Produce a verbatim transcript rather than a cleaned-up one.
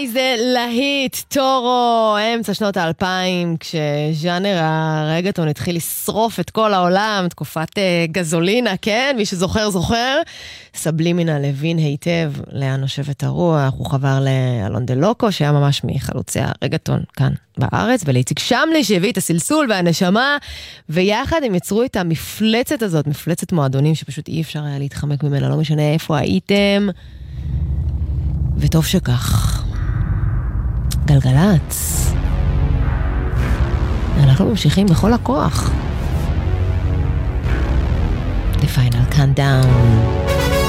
איזה להיט, טורו, אמצע שנות האלפיים, כשז'אנר הרגטון התחיל לשרוף את כל העולם, תקופת גזולינה, כן? מי שזוכר זוכר. סבלימינל הבין היטב לאן נושבת הרוח, הוא חבר לאלון דלוקו, שהיה ממש מחלוצי הרגטון כאן בארץ, ולהציג שמלי שהביא את הסלסול והנשמה, ויחד הם יצרו את המפלצת הזאת, מפלצת מועדונים שפשוט אי אפשר היה להתחמק ממנה, לא משנה איפה הייתם, וטוב שכך. גלגלץ. אנחנו ממשיכים בכל הכוח. The final countdown.